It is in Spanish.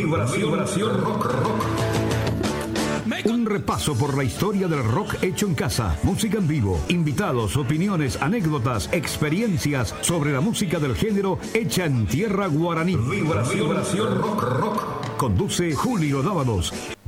Vibración Rock. Un repaso por la historia del rock hecho en casa, música en vivo, invitados, opiniones, anécdotas, experiencias sobre la música del género hecha en tierra guaraní. Vibración Rock. Conduce Julio Dávalos.